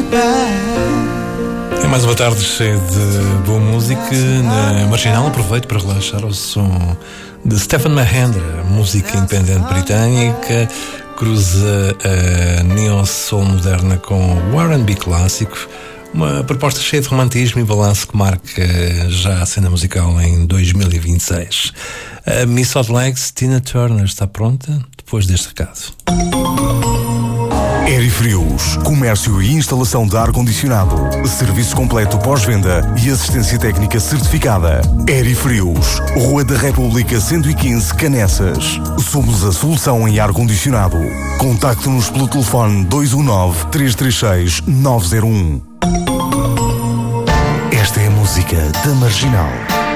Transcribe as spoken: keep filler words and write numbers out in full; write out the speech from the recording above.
É mais uma tarde cheia de boa música. Na Marginal aproveito para relaxar ao som de Stephen Mahendra, música independente britânica, cruza a neo-soul moderna com o R and B clássico, uma proposta cheia de romantismo e balanço que marca já a cena musical em dois mil e vinte e seis. A Miss Hot Legs, Tina Turner, está pronta depois deste recado. Aerifrios, comércio e instalação de ar-condicionado, serviço completo pós-venda e assistência técnica certificada. Aerifrios, Rua da República cento e quinze, Canessas. Somos a solução em ar-condicionado. Contacte-nos pelo telefone dois um nove, três três seis, nove zero um. Esta é a música da Marginal.